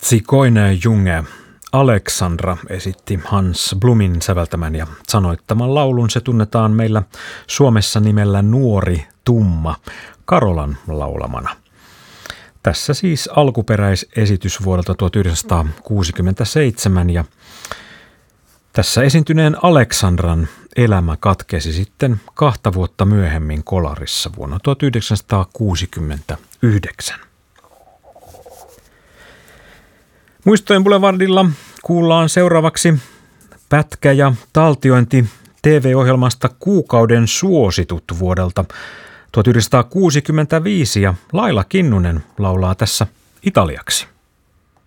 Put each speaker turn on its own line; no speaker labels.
Zigeuner Junge. Alexandra esitti Hans Blumin säveltämän ja sanoittaman laulun. Se tunnetaan meillä Suomessa nimellä Nuori tumma Karolan laulamana. Tässä siis alkuperäisesitys vuodelta 1967 ja tässä esiintyneen Alexandran elämä katkesi sitten 2 vuotta myöhemmin Kolarissa vuonna 1969. Muistojen Boulevardilla kuullaan seuraavaksi pätkä ja taltiointi TV-ohjelmasta Kuukauden suositut vuodelta 1965 ja Laila Kinnunen laulaa tässä italiaksi.